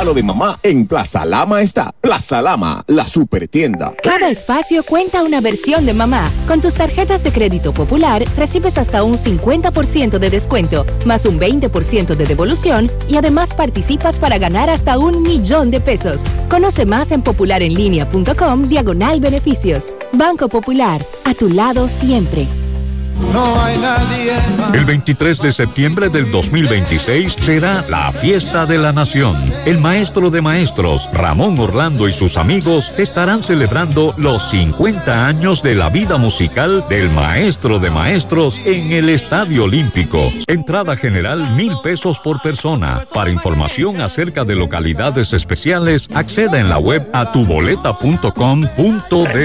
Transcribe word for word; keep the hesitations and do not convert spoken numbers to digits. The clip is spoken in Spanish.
regalo de mamá en Plaza Lama está. Plaza Lama, la supertienda. Cada espacio cuenta una versión de mamá. Con tus tarjetas de crédito Popular recibes hasta un cincuenta por ciento de descuento, más un veinte por ciento de devolución y además participas para ganar hasta un millón de pesos. Conoce más en popularenlinea.com diagonal beneficios. Banco Popular, a tu lado siempre. No hay nadie más. El veintitrés de septiembre del dos mil veintiséis será la fiesta de la nación. El maestro de maestros, Ramón Orlando, y sus amigos estarán celebrando los cincuenta años de la vida musical del maestro de maestros en el Estadio Olímpico. Entrada general mil pesos por persona. Para información acerca de localidades especiales, acceda en la web a tu boleta punto com punto de.